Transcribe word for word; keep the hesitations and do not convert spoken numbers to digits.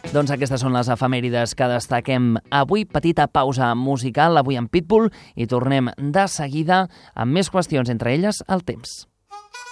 Doncs aquestes són les efemèrides que destaquem avui. Petita pausa musical, avui amb Pitbull, i tornem de seguida amb més qüestions, entre elles el temps.